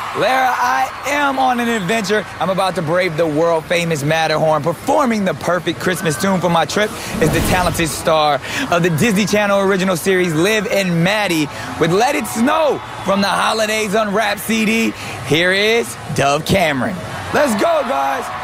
Lara, I am on an adventure. I'm about to brave the world-famous Matterhorn. Performing the perfect Christmas tune for my trip is the talented star of the Disney Channel original series Liv and Maddie with Let It Snow from the Holidays Unwrapped CD. Here is Dove Cameron. Let's go, guys.